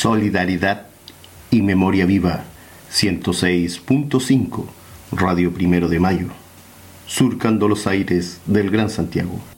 solidaridad y memoria viva. 106.5 Radio Primero de Mayo, surcando los aires del Gran Santiago.